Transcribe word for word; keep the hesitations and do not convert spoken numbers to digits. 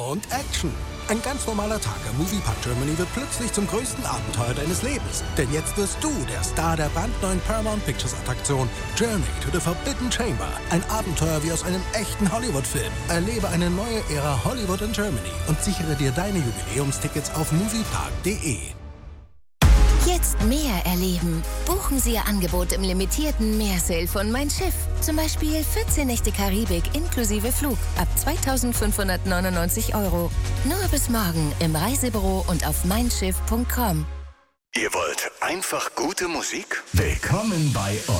und Action. Ein ganz normaler Tag am Moviepark Germany wird plötzlich zum größten Abenteuer deines Lebens. Denn jetzt wirst du der Star der brandneuen Paramount Pictures Attraktion Journey to the Forbidden Chamber. Ein Abenteuer wie aus einem echten Hollywood-Film. Erlebe eine neue Ära Hollywood in Germany und sichere dir deine Jubiläumstickets auf moviepark punkt de. Jetzt mehr erleben. Buchen Sie Ihr Angebot im limitierten Meersale von Mein Schiff. Zum Beispiel vierzehn Nächte Karibik inklusive Flug ab zweitausendfünfhundertneunundneunzig Euro. Nur bis morgen im Reisebüro und auf mein schiff punkt com. Ihr wollt einfach gute Musik? Willkommen bei uns.